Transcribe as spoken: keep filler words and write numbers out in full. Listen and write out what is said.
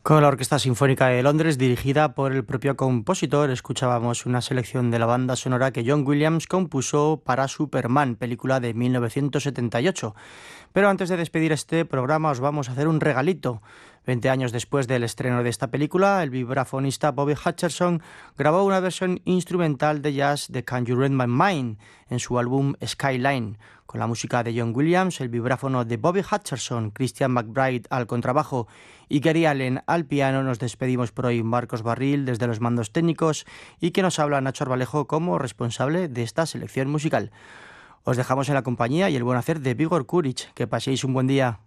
Con la Orquesta Sinfónica de Londres, dirigida por el propio compositor, escuchábamos una selección de la banda sonora que John Williams compuso para Superman, película de mil novecientos setenta y ocho. Pero antes de despedir este programa os vamos a hacer un regalito. Veinte años después del estreno de esta película, el vibrafonista Bobby Hutcherson grabó una versión instrumental de jazz de Can You Read My Mind en su álbum Skyline. Con la música de John Williams, el vibráfono de Bobby Hutcherson, Christian McBride al contrabajo y Gary Allen al piano, nos despedimos por hoy. Marcos Barril desde los mandos técnicos y que nos habla Nacho Arbalejo como responsable de esta selección musical. Os dejamos en la compañía y el buen hacer de Vigor Courage. Que paséis un buen día.